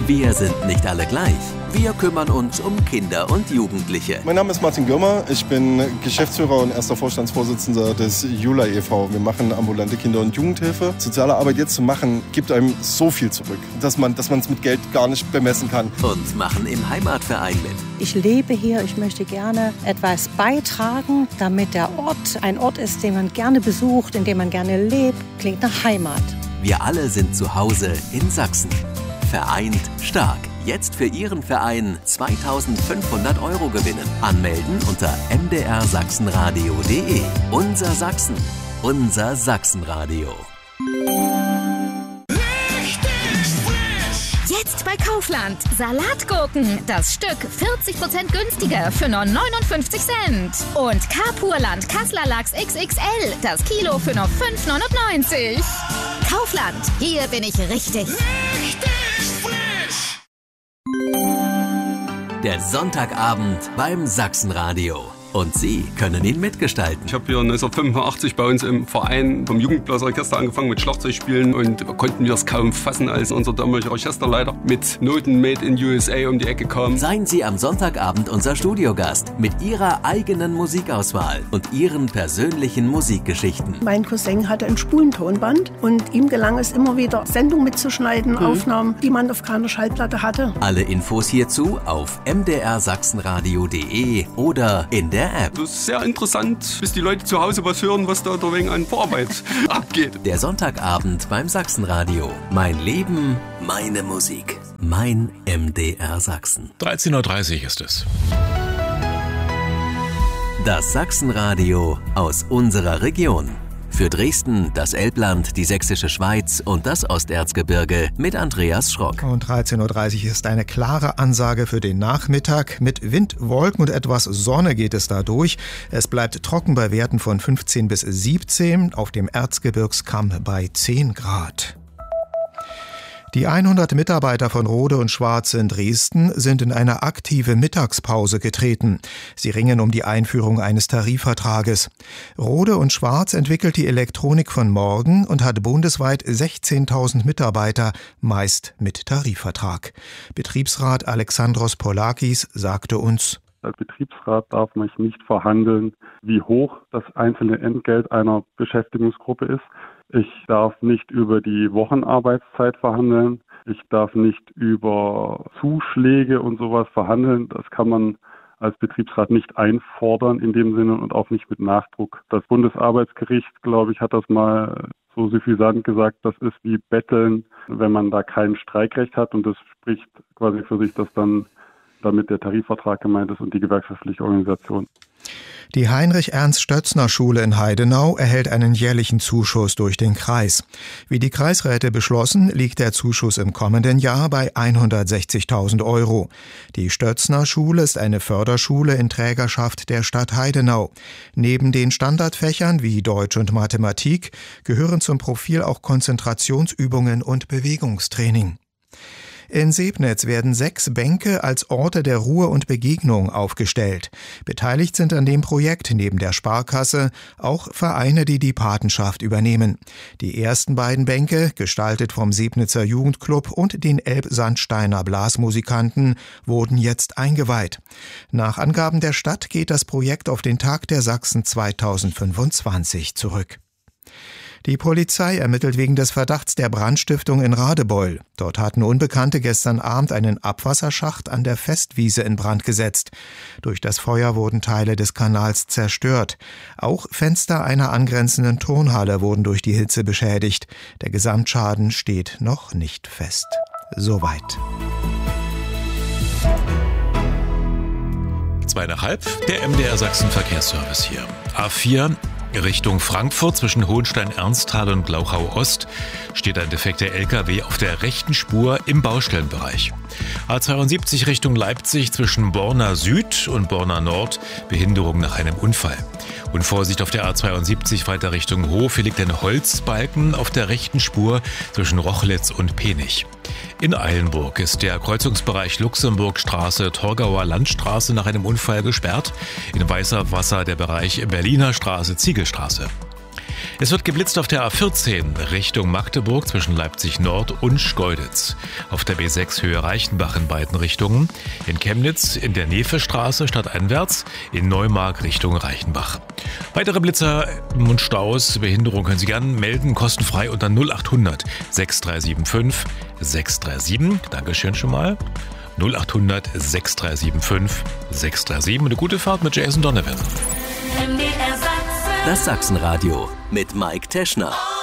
Wir sind nicht alle gleich. Wir kümmern uns um Kinder und Jugendliche. Mein Name ist Martin Gürmer. Ich bin Geschäftsführer und erster Vorstandsvorsitzender des Jula e.V. Wir machen ambulante Kinder- und Jugendhilfe. Soziale Arbeit jetzt zu machen, gibt einem so viel zurück, dass man es mit Geld gar nicht bemessen kann. Und machen im Heimatverein mit. Ich lebe hier, ich möchte gerne etwas beitragen, damit der Ort ein Ort ist, den man gerne besucht, in dem man gerne lebt. Klingt nach Heimat. Wir alle sind zu Hause in Sachsen. Vereint stark. Jetzt für Ihren Verein 2.500 € gewinnen. Anmelden unter mdrsachsenradio.de. Unser Sachsen. Unser Sachsenradio. Jetzt bei Kaufland. Salatgurken. Das Stück 40% günstiger für nur 59 Cent. Und Kapurland Kasseler Lachs XXL. Das Kilo für nur 5,99 €. Kaufland. Hier bin ich richtig. Der Sonntagabend beim Sachsenradio. Und Sie können ihn mitgestalten. Ich habe hier 1985 bei uns im Verein vom Jugendblasorchester angefangen mit Schlagzeugspielen und konnten wir es kaum fassen, als unser damaliger Orchesterleiter mit Noten Made in USA um die Ecke kam. Seien Sie am Sonntagabend unser Studiogast mit Ihrer eigenen Musikauswahl und Ihren persönlichen Musikgeschichten. Mein Cousin hatte ein Spulentonband und ihm gelang es immer wieder, Sendungen mitzuschneiden, Aufnahmen, die man auf keiner Schallplatte hatte. Alle Infos hierzu auf mdrsachsenradio.de oder in der App. Das ist sehr interessant, bis die Leute zu Hause was hören, was da wegen an Vorarbeit abgeht. Der Sonntagabend beim Sachsenradio. Mein Leben, meine Musik. Mein MDR Sachsen. 13:30 Uhr ist es. Das Sachsenradio aus unserer Region. Für Dresden, das Elbland, die Sächsische Schweiz und das Osterzgebirge mit Andreas Schrock. Und 13:30 Uhr ist eine klare Ansage für den Nachmittag. Mit Wind, Wolken und etwas Sonne geht es da durch. Es bleibt trocken bei Werten von 15 bis 17, auf dem Erzgebirgskamm bei 10 Grad. Die 100 Mitarbeiter von Rohde und Schwarz in Dresden sind in eine aktive Mittagspause getreten. Sie ringen um die Einführung eines Tarifvertrages. Rohde und Schwarz entwickelt die Elektronik von morgen und hat bundesweit 16.000 Mitarbeiter, meist mit Tarifvertrag. Betriebsrat Alexandros Polakis sagte uns: Als Betriebsrat darf man nicht verhandeln, wie hoch das einzelne Entgelt einer Beschäftigungsgruppe ist. Ich darf nicht über die Wochenarbeitszeit verhandeln. Ich darf nicht über Zuschläge und sowas verhandeln. Das kann man als Betriebsrat nicht einfordern in dem Sinne und auch nicht mit Nachdruck. Das Bundesarbeitsgericht, glaube ich, hat das mal so suffisant gesagt, das ist wie Betteln, wenn man da kein Streikrecht hat, und das spricht quasi für sich, dass dann damit der Tarifvertrag gemeint ist und die gewerkschaftliche Organisation. Die Heinrich-Ernst-Stötzner-Schule in Heidenau erhält einen jährlichen Zuschuss durch den Kreis. Wie die Kreisräte beschlossen, liegt der Zuschuss im kommenden Jahr bei 160.000 €. Die Stötzner-Schule ist eine Förderschule in Trägerschaft der Stadt Heidenau. Neben den Standardfächern wie Deutsch und Mathematik gehören zum Profil auch Konzentrationsübungen und Bewegungstraining. In Sebnitz werden 6 Bänke als Orte der Ruhe und Begegnung aufgestellt. Beteiligt sind an dem Projekt neben der Sparkasse auch Vereine, die die Patenschaft übernehmen. Die ersten beiden Bänke, gestaltet vom Sebnitzer Jugendclub und den Elbsandsteiner Blasmusikanten, wurden jetzt eingeweiht. Nach Angaben der Stadt geht das Projekt auf den Tag der Sachsen 2025 zurück. Die Polizei ermittelt wegen des Verdachts der Brandstiftung in Radebeul. Dort hatten Unbekannte gestern Abend einen Abwasserschacht an der Festwiese in Brand gesetzt. Durch das Feuer wurden Teile des Kanals zerstört. Auch Fenster einer angrenzenden Turnhalle wurden durch die Hitze beschädigt. Der Gesamtschaden steht noch nicht fest. Soweit. 2,5, der MDR Sachsen Verkehrsservice hier. A4 Richtung Frankfurt zwischen Hohenstein-Ernsthal und Glauchau-Ost steht ein defekter LKW auf der rechten Spur im Baustellenbereich. A72 Richtung Leipzig zwischen Borna Süd und Borna Nord, Behinderung nach einem Unfall. Und Vorsicht auf der A72 weiter Richtung Hof, hier liegt ein Holzbalken auf der rechten Spur zwischen Rochlitz und Penich. In Eilenburg ist der Kreuzungsbereich Luxemburgstraße-Torgauer Landstraße nach einem Unfall gesperrt. In Weißerwasser der Bereich Berliner Straße-Ziegelstraße. Es wird geblitzt auf der A14 Richtung Magdeburg zwischen Leipzig Nord und Schkeuditz. Auf der B6 Höhe Reichenbach in beiden Richtungen. In Chemnitz in der Nevestraße stadteinwärts, in Neumark Richtung Reichenbach. Weitere Blitzer und Staus, Behinderung können Sie gerne melden, kostenfrei unter 0800 6375 637. Dankeschön schon mal. 0800 6375 637. Eine gute Fahrt mit Jason Donovan. Das Sachsenradio mit Mike Teschner.